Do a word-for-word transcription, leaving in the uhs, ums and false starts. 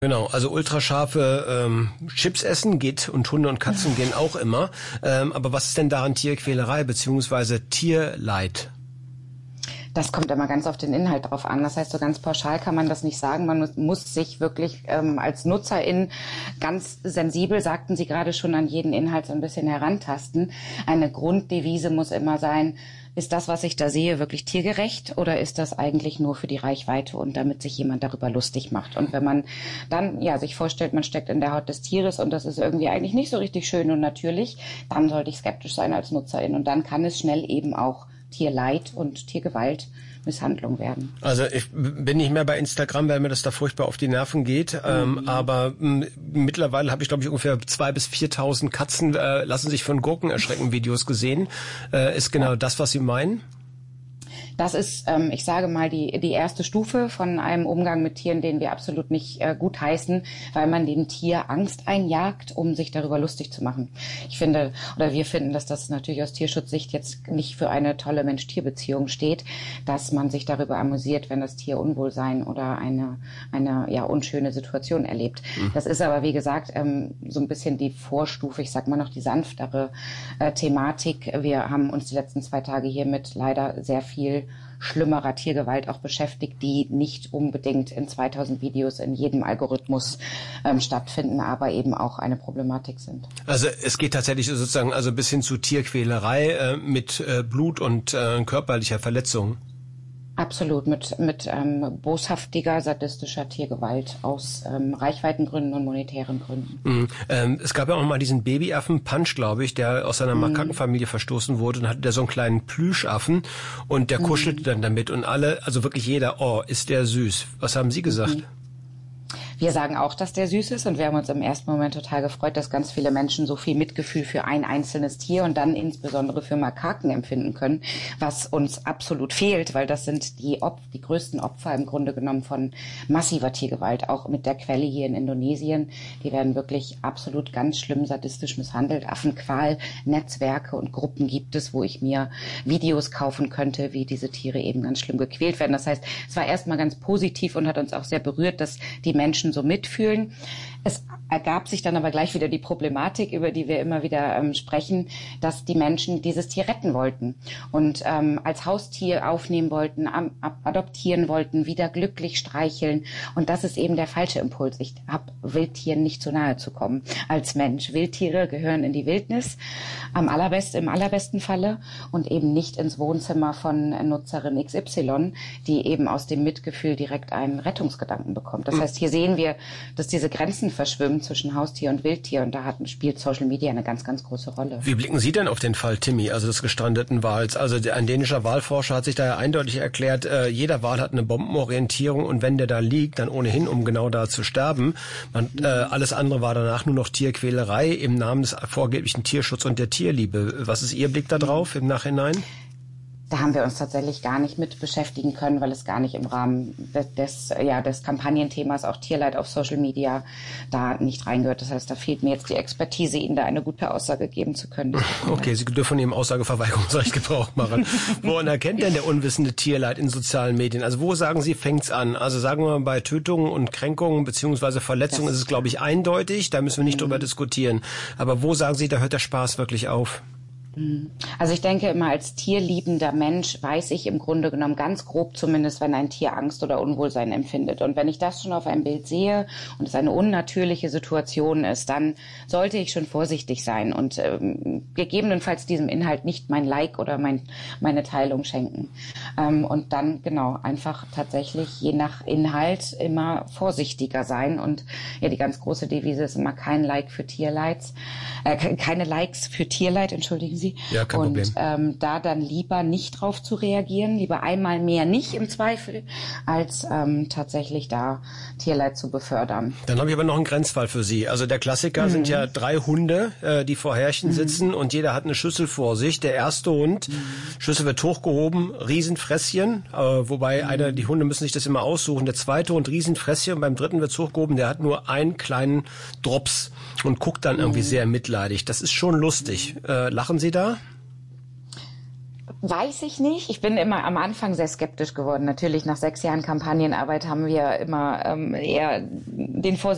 Genau, also ultrascharfe ähm, Chips essen geht und Hunde und Katzen gehen auch immer. Ähm, aber was ist denn daran Tierquälerei beziehungsweise Tierleid? Das kommt immer ganz auf den Inhalt drauf an. Das heißt, so ganz pauschal kann man das nicht sagen. Man muss, muss sich wirklich ähm, als Nutzerin ganz sensibel, sagten Sie gerade schon, an jeden Inhalt so ein bisschen herantasten. Eine Grunddevise muss immer sein: Ist das, was ich da sehe, wirklich tiergerecht, oder ist das eigentlich nur für die Reichweite und damit sich jemand darüber lustig macht? Und wenn man dann ja sich vorstellt, man steckt in der Haut des Tieres und das ist irgendwie eigentlich nicht so richtig schön und natürlich, dann sollte ich skeptisch sein als Nutzerin. Und dann kann es schnell eben auch Tierleid und Tiergewalt, Misshandlung werden. Also ich bin nicht mehr bei Instagram, weil mir das da furchtbar auf die Nerven geht. Mhm. Ähm, aber m, mittlerweile habe ich, glaube ich, ungefähr zwei bis viertausend Katzen äh, lassen sich von Gurken erschrecken Videos gesehen. Äh, ist genau ja. das, was Sie meinen? Das ist, ähm, ich sage mal, die die erste Stufe von einem Umgang mit Tieren, den wir absolut nicht äh, gut heißen, weil man dem Tier Angst einjagt, um sich darüber lustig zu machen. Ich finde, oder wir finden, dass das natürlich aus Tierschutzsicht jetzt nicht für eine tolle Mensch-Tier-Beziehung steht, dass man sich darüber amüsiert, wenn das Tier Unwohlsein oder eine eine ja unschöne Situation erlebt. Mhm. Das ist aber, wie gesagt, ähm, so ein bisschen die Vorstufe, ich sag mal noch die sanftere äh, Thematik. Wir haben uns die letzten zwei Tage hier mit leider sehr viel schlimmerer Tiergewalt auch beschäftigt, die nicht unbedingt in zweitausend Videos in jedem Algorithmus ähm, stattfinden, aber eben auch eine Problematik sind. Also es geht tatsächlich sozusagen also bis hin zu Tierquälerei äh, mit äh, Blut und äh, körperlicher Verletzung. Absolut, mit mit ähm, boshaftiger, sadistischer Tiergewalt aus ähm, Reichweitengründen und monetären Gründen. Mhm. Ähm, es gab ja auch mal diesen Babyaffen Punch, glaube ich, der aus seiner mhm. Makakenfamilie verstoßen wurde und hatte der so einen kleinen Plüschaffen und der kuschelte mhm. dann damit und alle, also wirklich jeder, oh, ist der süß. Was haben Sie gesagt? Mhm. Wir sagen auch, dass der süß ist und wir haben uns im ersten Moment total gefreut, dass ganz viele Menschen so viel Mitgefühl für ein einzelnes Tier und dann insbesondere für Makaken empfinden können, was uns absolut fehlt, weil das sind die, Op- die größten Opfer im Grunde genommen von massiver Tiergewalt, auch mit der Quelle hier in Indonesien. Die werden wirklich absolut ganz schlimm sadistisch misshandelt. Affenqual, Netzwerke und Gruppen gibt es, wo ich mir Videos kaufen könnte, wie diese Tiere eben ganz schlimm gequält werden. Das heißt, es war erstmal ganz positiv und hat uns auch sehr berührt, dass die Menschen so mitfühlen. Es ergab sich dann aber gleich wieder die Problematik, über die wir immer wieder ähm, sprechen, dass die Menschen dieses Tier retten wollten und ähm, als Haustier aufnehmen wollten, am, ab, adoptieren wollten, wieder glücklich streicheln. Und das ist eben der falsche Impuls. Ich habe Wildtieren nicht zu nahe zu kommen als Mensch. Wildtiere gehören in die Wildnis, am allerbesten, im allerbesten Falle, und eben nicht ins Wohnzimmer von Nutzerin X Y, die eben aus dem Mitgefühl direkt einen Rettungsgedanken bekommt. Das heißt, hier sehen wir, dass diese Grenzen verschwimmen zwischen Haustier und Wildtier und da hat, spielt Social Media eine ganz, ganz große Rolle. Wie blicken Sie denn auf den Fall Timmy, also des gestrandeten Wals? Also ein dänischer Walforscher hat sich da ja eindeutig erklärt, äh, jeder Wal hat eine Bombenorientierung und wenn der da liegt, dann ohnehin, um genau da zu sterben. Man, äh, alles andere war danach nur noch Tierquälerei im Namen des vorgeblichen Tierschutzes und der Tierliebe. Was ist Ihr Blick da drauf im Nachhinein? Da haben wir uns tatsächlich gar nicht mit beschäftigen können, weil es gar nicht im Rahmen des, des, ja, des Kampagnenthemas, auch Tierleid auf Social Media, da nicht reingehört. Das heißt, da fehlt mir jetzt die Expertise, Ihnen da eine gute Aussage geben zu können. Okay, Sie dürfen von Ihrem Aussageverweigerungsrecht Gebrauch machen. Woran erkennt denn der unwissende Tierleid in sozialen Medien? Also wo sagen Sie, fängt's an? Also sagen wir mal, bei Tötungen und Kränkungen beziehungsweise Verletzungen das ist es, glaube ich, eindeutig. Da müssen wir nicht mhm. drüber diskutieren. Aber wo sagen Sie, da hört der Spaß wirklich auf? Also ich denke immer, als tierliebender Mensch weiß ich im Grunde genommen ganz grob zumindest, wenn ein Tier Angst oder Unwohlsein empfindet. Und wenn ich das schon auf einem Bild sehe und es eine unnatürliche Situation ist, dann sollte ich schon vorsichtig sein und ähm, gegebenenfalls diesem Inhalt nicht mein Like oder mein, meine Teilung schenken. Ähm, und dann genau einfach tatsächlich je nach Inhalt immer vorsichtiger sein. Und ja, die ganz große Devise ist immer kein Like für Tierleids, äh, keine Likes für Tierleid, entschuldigen Sie. Ja, kein und Problem. Ähm, da dann lieber nicht drauf zu reagieren, lieber einmal mehr nicht im Zweifel, als ähm, tatsächlich da Tierleid zu befördern. Dann habe ich aber noch einen Grenzfall für Sie. Also der Klassiker mhm. sind ja drei Hunde, äh, die vor Herrchen mhm. sitzen und jeder hat eine Schüssel vor sich. Der erste Hund, mhm. Schüssel wird hochgehoben, Riesenfresschen, äh, wobei mhm. einer, die Hunde müssen sich das immer aussuchen. Der zweite Hund, Riesenfresschen, beim dritten wird's hochgehoben, der hat nur einen kleinen Drops und guckt dann irgendwie mhm. sehr mitleidig. Das ist schon lustig. Äh, lachen Sie da? Weiß ich nicht. Ich bin immer am Anfang sehr skeptisch geworden. Natürlich nach sechs Jahren Kampagnenarbeit haben wir immer ähm, eher den Vorsicht